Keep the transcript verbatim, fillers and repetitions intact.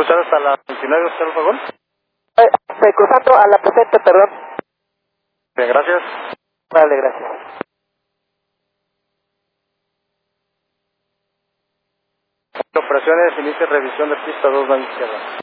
cruzar hasta la veintinueve, ¿usted el vagón? Eh, estoy cruzando a la presente, perdón. Bien, gracias. Vale, gracias. Operaciones, inicia revisión de pista dos, mano izquierda.